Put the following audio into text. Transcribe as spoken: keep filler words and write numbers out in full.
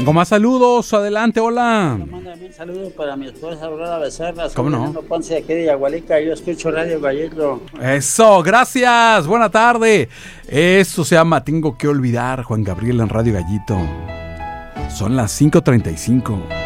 Tengo más saludos, adelante, hola. Mándame un saludo para mi esposa Aurora Becerra. ¿Cómo no? Ponce de aquí de Yagualica, yo escucho Radio Gallego. Eso, gracias, buena tarde. Eso se llama Tengo que olvidar, Juan Gabriel en Radio Gallito. Son las cinco treinta y cinco.